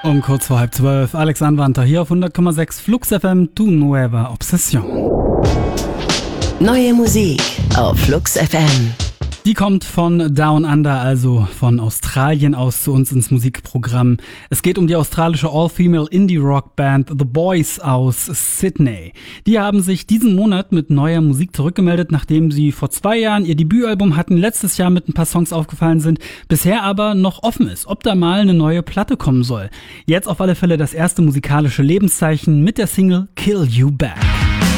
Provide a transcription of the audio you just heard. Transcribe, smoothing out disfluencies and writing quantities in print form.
Um kurz vor 11:30, Alex Anwandter hier auf 100,6 Flux FM, Tu Nueva Obsession. Neue Musik auf Flux FM. Die kommt von Down Under, also von Australien aus zu uns ins Musikprogramm. Es geht um die australische All-Female Indie-Rock-Band The Boys aus Sydney. Die haben sich diesen Monat mit neuer Musik zurückgemeldet, nachdem sie vor 2 Jahren ihr Debütalbum hatten, letztes Jahr mit ein paar Songs aufgefallen sind, bisher aber noch offen ist, ob da mal eine neue Platte kommen soll. Jetzt auf alle Fälle das erste musikalische Lebenszeichen mit der Single Kill You Back.